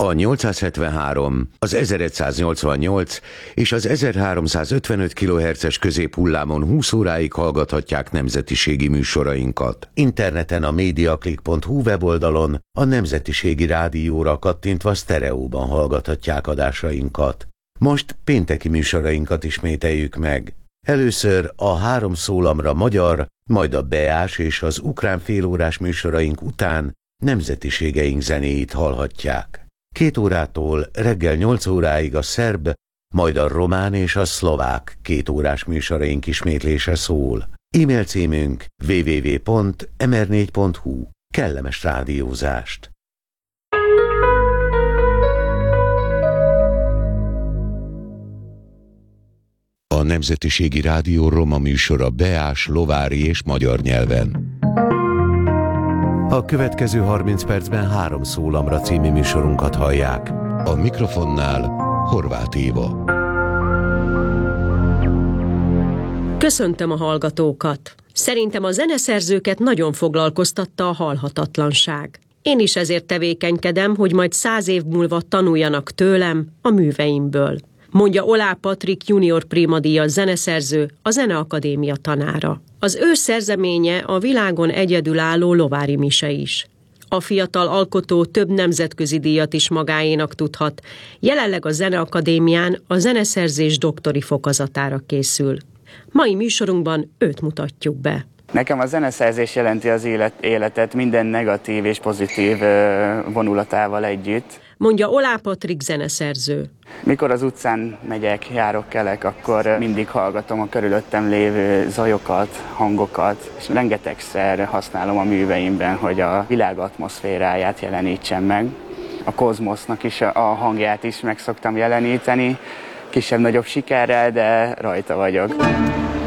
A 873, az 1188 és az 1355 kHz-es középhullámon 20 óráig hallgathatják nemzetiségi műsorainkat. Interneten a mediaclick.hu weboldalon a Nemzetiségi Rádióra kattintva sztereóban hallgathatják adásainkat. Most pénteki műsorainkat ismételjük meg. Először a 3 szólamra magyar, majd a beás és az ukrán félórás műsoraink után nemzetiségeink zenéit hallhatják. 2 órától reggel 8 óráig a szerb, majd a román és a szlovák 2 órás műsoraink ismétlése szól. E-mail címünk www.mr4.hu. Kellemes rádiózást! A Nemzetiségi Rádió roma műsora beás, lovári és magyar nyelven. A következő 30 percben 3 szólamra című műsorunkat hallják. A mikrofonnál Horváth Éva. Köszöntöm a hallgatókat! Szerintem a zeneszerzőket nagyon foglalkoztatta a halhatatlanság. Én is ezért tevékenykedem, hogy majd 100 év múlva tanuljanak tőlem, a műveimből. Mondja Olá Patrik junior Prima-díjas zeneszerző, a Zeneakadémia tanára. Az ő szerzeménye a világon egyedülálló lovári mise is. A fiatal alkotó több nemzetközi díjat is magáénak tudhat. Jelenleg a Zeneakadémián a zeneszerzés doktori fokozatára készül. Mai műsorunkban őt mutatjuk be. Nekem a zeneszerzés jelenti az életet minden negatív és pozitív vonulatával együtt. Mondja Olá Patrik zeneszerző. Mikor az utcán megyek, járok, kelek, akkor mindig hallgatom a körülöttem lévő zajokat, hangokat, és rengetegszer használom a műveimben, hogy a világ atmoszféráját jelenítsem meg. A kozmosznak is a hangját is meg szoktam jeleníteni, kisebb-nagyobb sikerrel, de rajta vagyok.